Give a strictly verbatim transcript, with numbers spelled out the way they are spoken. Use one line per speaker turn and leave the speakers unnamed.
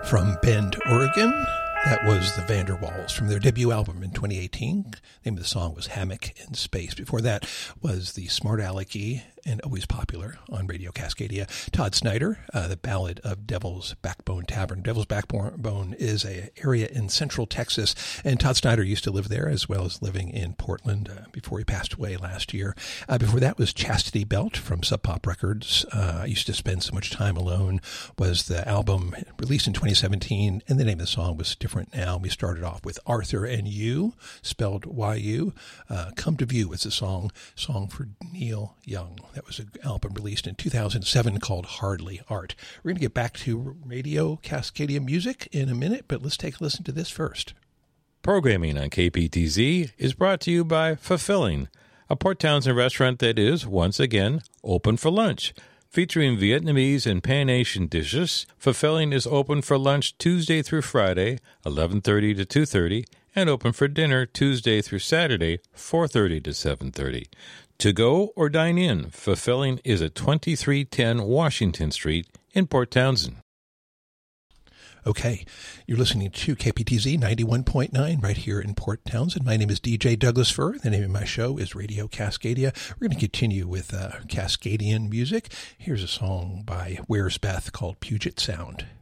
From Bend, Oregon, that was the Vanderwalls from their debut album in twenty eighteen. The name of the song was Hammock in Space. Before that was the Smart Alecky and always popular on Radio Cascadia, Todd Snyder, uh, the Ballad of Devil's Backbone Tavern. Devil's Backbone is an area in central Texas, and Todd Snyder used to live there as well as living in Portland uh, before he passed away last year. Uh, before that was Chastity Belt from Sub Pop Records. Uh, I used to spend so much time alone was the album released in twenty seventeen, and the name of the song was different now. We started off with Arthur and You, spelled Y U. Uh, Come to View was the song, song for Neil Young. That was an album released in two thousand seven called Hardly Art. We're going to get back to Radio Cascadia music in a minute, but let's take a listen to this first.
Programming on K P T Z is brought to you by Fulfilling, a Port Townsend restaurant that is, once again, open for lunch. Featuring Vietnamese and Pan-Asian dishes, Fulfilling is open for lunch Tuesday through Friday, eleven thirty to two thirty, and open for dinner Tuesday through Saturday, four thirty to seven thirty. To go or dine in, Fulfilling is at twenty-three ten Washington Street in Port Townsend.
Okay, you're listening to K P T Z ninety-one point nine right here in Port Townsend. My name is D J Douglas Fur. The name of my show is Radio Cascadia. We're going to continue with uh, Cascadian music. Here's a song by Where's Beth called Puget Sound.